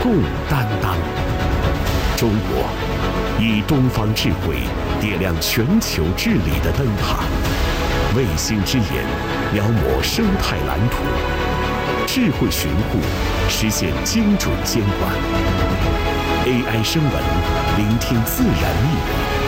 共担当。中国以东方智慧点亮全球治理的灯塔，卫星之眼描摹生态蓝图，智慧巡护实现精准监管。AI 声闻，聆听自然密语。